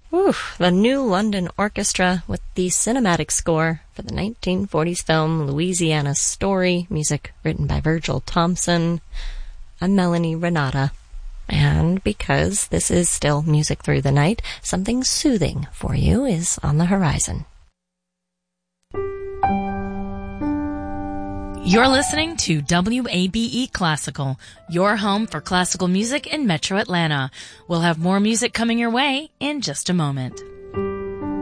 Oof, the New London Orchestra with the cinematic score for the 1940s film Louisiana Story, music written by Virgil Thompson. I'm Melanie Renata, and because this is still music through the night, something soothing for you is on the horizon. You're listening to WABE Classical, your home for classical music in Metro Atlanta. We'll have more music coming your way in just a moment.